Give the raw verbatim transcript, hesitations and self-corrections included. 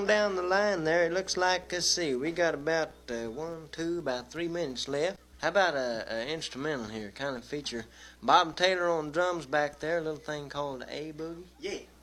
on down the line there. It looks like, let's see, we got about uh, one, two, about three minutes left. How about a, a instrumental here? Kind of feature Bob Taylor on drums back there, a little thing called A Boogie. Yeah.